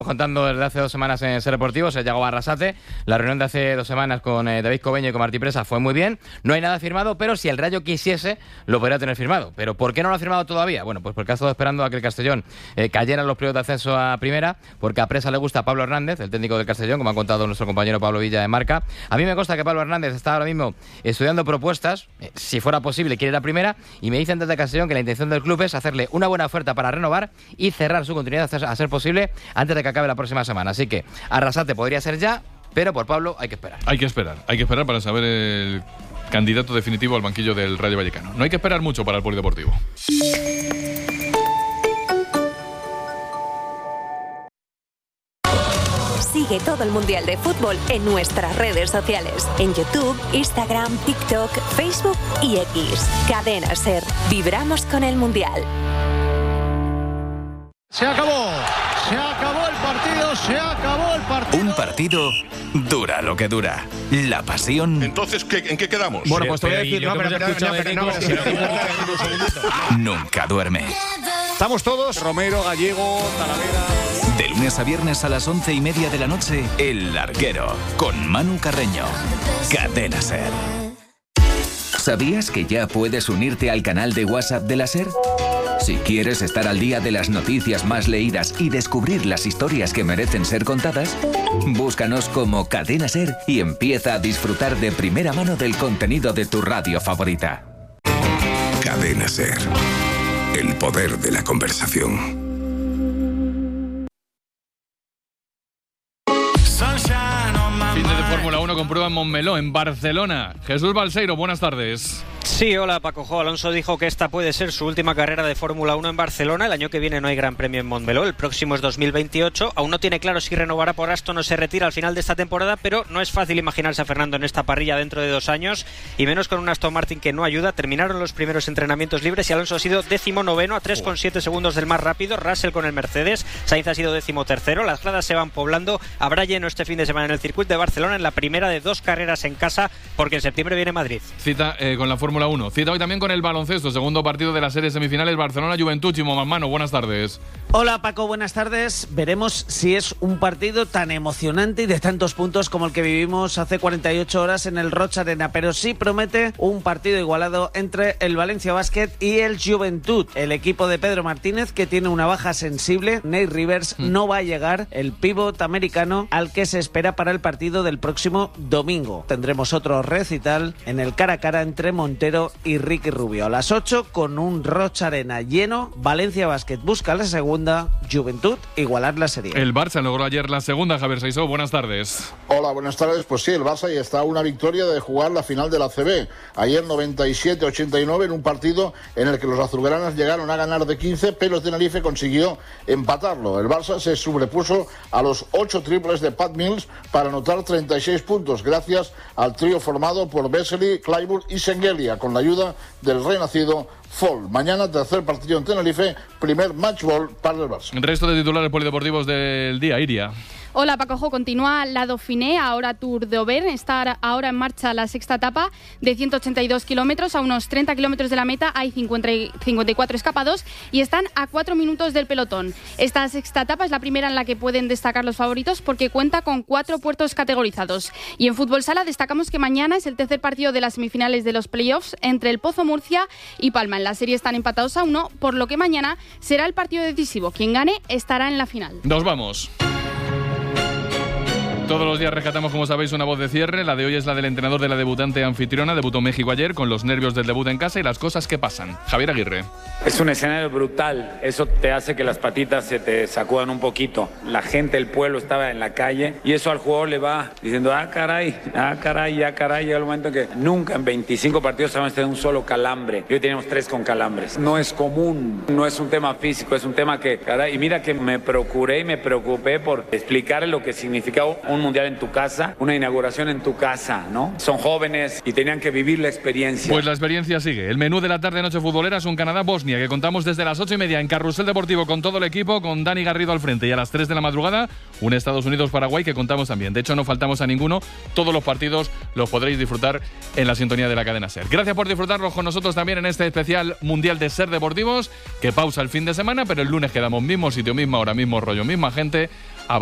Contando desde hace 2 semanas en Ser Deportivo, se llegó a Arrasate. La reunión de hace 2 semanas con David Cobeño y con Martí Presa fue muy bien. No hay nada firmado, pero si el Rayo quisiese, lo podría tener firmado. ¿Pero por qué no lo ha firmado todavía? Bueno, pues porque ha estado esperando a que el Castellón cayera en los playoffs de ascenso a primera, porque a Presa le gusta Pablo Hernández, el técnico del Castellón, como ha contado nuestro compañero Pablo Villa de Marca. A mí me consta que Pablo Hernández está ahora mismo estudiando propuestas, si fuera posible quiere ir a primera, y me dicen desde Castellón que la intención del club es hacerle una buena oferta para renovar y cerrar su continuidad a ser posible antes de que acabe la próxima semana. Así que Arrasate podría ser ya, pero por Pablo hay que esperar. Hay que esperar para saber el candidato definitivo al banquillo del Rayo Vallecano. No hay que esperar mucho para el polideportivo. Sigue todo el Mundial de Fútbol en nuestras redes sociales. En YouTube, Instagram, TikTok, Facebook y X. Cadena Ser. Vibramos con el Mundial. Se acabó el partido, se acabó el partido. Un partido dura lo que dura. La pasión. Entonces, ¿en qué quedamos? Bueno, pues te voy a decir, Nunca duerme. Estamos todos, Romero, Gallego, Talavera. De lunes a viernes a las 11:30 de la noche, El Larguero, con Manu Carreño. Cadena Ser. ¿Sabías que ya puedes unirte al canal de WhatsApp de la Ser? Si quieres estar al día de las noticias más leídas y descubrir las historias que merecen ser contadas, búscanos como Cadena Ser y empieza a disfrutar de primera mano del contenido de tu radio favorita. Cadena Ser. El poder de la conversación. Fin de Fórmula 1 con prueba en Montmeló, en Barcelona. Jesús Balseiro, buenas tardes. Sí, hola Paco. Alonso dijo que esta puede ser su última carrera de Fórmula 1 en Barcelona. El año que viene no hay Gran Premio en Montmeló, el próximo es 2028. Aún no tiene claro si renovará por Aston o se retira al final de esta temporada, pero no es fácil imaginarse a Fernando en esta parrilla dentro de 2 años, y menos con un Aston Martin que no ayuda. Terminaron los primeros entrenamientos libres y Alonso ha sido 19º a 3,7 segundos del más rápido. Russell con el Mercedes, Sainz ha sido 13º. Las gradas se van poblando. Habrá lleno este fin de semana en el circuito de Barcelona, en la primera de 2 carreras en casa, porque en septiembre viene Madrid. Cita con la Fórmula 1. Cita hoy también con el baloncesto, segundo partido de la serie semifinales Barcelona-Juventud. Chimo Manmano, buenas tardes. Hola Paco, buenas tardes. Veremos si es un partido tan emocionante y de tantos puntos como el que vivimos hace 48 horas en el Roig Arena, pero sí promete un partido igualado entre el Valencia Basket y el Juventud. El equipo de Pedro Martínez, que tiene una baja sensible, Nate Rivers, no va a llegar, el pívot americano al que se espera para el partido del próximo domingo. Tendremos otro recital en el cara a cara entre Montero y Ricky Rubio. A las 8, con un Roig Arena lleno, Valencia Basket busca la segunda, Juventud igualar la serie. El Barça logró ayer la segunda. Javier Seisó, buenas tardes. Hola, buenas tardes. Pues sí, el Barça ya está a una victoria de jugar la final de la ACB. Ayer 97-89 en un partido en el que los azulgranas llegaron a ganar de 15, pero el Tenerife consiguió empatarlo. El Barça se sobrepuso a los 8 triples de Pat Mills para anotar 36 puntos, gracias al trío formado por Vesely, Clyburn y Sengelia, con la ayuda del renacido Fall. Mañana, tercer partido en Tenerife, primer match ball para el Barça. El resto de titulares polideportivos del día, Iria. Hola Paco, continúa la Dauphiné, ahora Tour de Auvergne. Está ahora en marcha la sexta etapa de 182 kilómetros. A unos 30 kilómetros de la meta hay 54 escapados y están a 4 minutos del pelotón. Esta sexta etapa es la primera en la que pueden destacar los favoritos porque cuenta con 4 puertos categorizados. Y en fútbol sala destacamos que mañana es el tercer partido de las semifinales de los playoffs entre el Pozo Murcia y Palma. En la serie están empatados a 1, por lo que mañana será el partido decisivo. Quien gane estará en la final. Nos vamos. Todos los días rescatamos, como sabéis, una voz de cierre. La de hoy es la del entrenador de la debutante anfitriona. Debutó México ayer, con los nervios del debut en casa y las cosas que pasan. Javier Aguirre. Es un escenario brutal. Eso te hace que las patitas se te sacudan un poquito. La gente, el pueblo estaba en la calle y eso al jugador le va diciendo, ah, caray. Llega el momento que nunca en 25 partidos habíamos tenido un solo calambre. Y hoy tenemos 3 con calambres. No es común, no es un tema físico, es un tema que, caray, y mira que me preocupé por explicarle lo que significaba un un mundial en tu casa, una inauguración en tu casa, ¿no? Son jóvenes y tenían que vivir la experiencia. Pues la experiencia sigue. El menú de la tarde-noche futbolera es un Canadá-Bosnia que contamos desde las 8:30 en Carrusel Deportivo con todo el equipo, con Dani Garrido al frente, y a las 3 de la madrugada un Estados Unidos-Paraguay que contamos también. De hecho, no faltamos a ninguno. Todos los partidos los podréis disfrutar en la sintonía de la cadena SER. Gracias por disfrutarlos con nosotros también en este especial Mundial de SER Deportivos, que pausa el fin de semana, pero el lunes quedamos mismo sitio, misma hora, mismo rollo, misma gente.